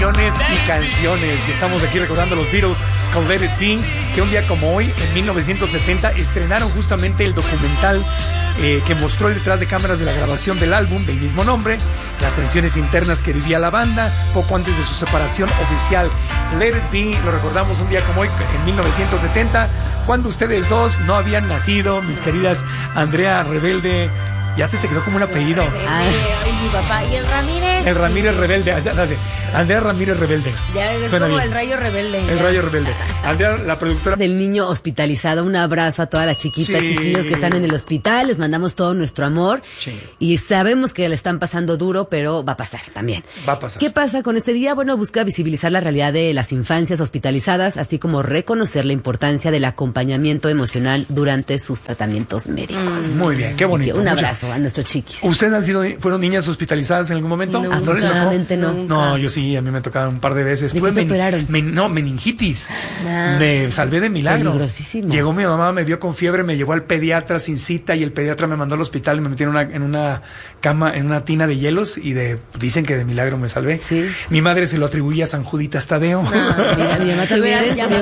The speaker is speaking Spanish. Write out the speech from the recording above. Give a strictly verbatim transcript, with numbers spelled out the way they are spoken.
canciones y canciones. Y estamos aquí recordando los Beatles con Let It Be, que un día como hoy, en mil novecientos setenta, estrenaron justamente el documental eh, que mostró el detrás de cámaras de la grabación del álbum del mismo nombre, las tensiones internas que vivía la banda poco antes de su separación oficial. Let It Be, lo recordamos un día como hoy, en mil novecientos setenta, cuando ustedes dos no habían nacido, mis queridas Andrea Rebelde. Ya se te quedó como un apellido. Ay, mi papá. ¿Y el Ramírez? El Ramírez Rebelde. Andrea Ramírez Rebelde. Ya ves, suena como bien. el Rayo Rebelde. El ya. Rayo Rebelde. Andrea, la productora Del niño hospitalizado. Un abrazo a todas las chiquitas, Sí. chiquillos que están en el hospital. Les mandamos todo nuestro amor. Sí. Y sabemos que le están pasando duro, pero va a pasar también. Va a pasar. ¿Qué pasa con este día? Bueno, busca visibilizar la realidad de las infancias hospitalizadas, así como reconocer la importancia del acompañamiento emocional durante sus tratamientos médicos. Muy bien, qué bonito. Así que un Mucho- abrazo a nuestros chiquis. ¿Ustedes han sido, fueron niñas hospitalizadas en algún momento? Nunca. ¿No les tocó? Afortunadamente no. No, yo sí, a mí me tocaron un par de veces. ¿De Tuve qué te meni- operaron? men- no, meningitis. Ah. Me salvé de milagro. Peligrosísimo. Llegó mi mamá, me vio con fiebre, me llevó al pediatra sin cita y el pediatra me mandó al hospital y me metieron en una, en una cama, en una tina de hielos y de dicen que de milagro me salvé. Sí. Mi madre se lo atribuía a San Juditas Tadeo. Mira, mi mamá Te hubieras también. llamado